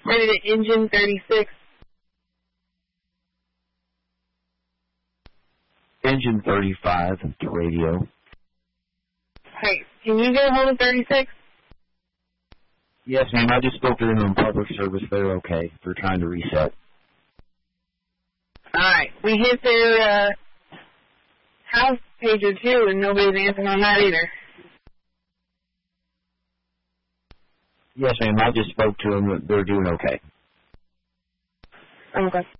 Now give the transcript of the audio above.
Ready to engine 36. Engine 35 to radio. Hey, can you get a hold of 36? Yes, ma'am. I just spoke to them in public service. They're okay. They're trying to reset. Alright, we hit their house pager too, and nobody's answering on that either. Yes, ma'am. I just spoke to them. They're doing okay. Okay.